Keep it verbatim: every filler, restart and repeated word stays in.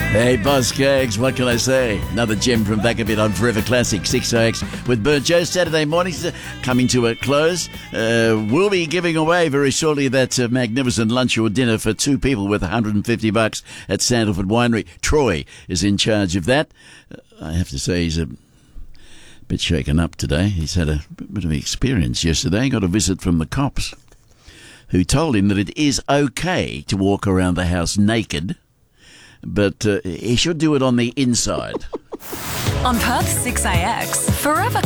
Hey, Boss Gags, what can I say? Another gem from back a bit on Forever Classic, six oh X with Burnt Joe. Saturday mornings uh, coming to a close. Uh, we'll be giving away very shortly that uh, magnificent lunch or dinner for two people worth one hundred fifty bucks at Sandalford Winery. Troy is in charge of that. Uh, I have to say he's a bit shaken up today. He's had a bit of experience yesterday. He got a visit from the cops who told him that it is okay to walk around the house naked, but uh, he should do it on the inside. On Perth six A X, Forever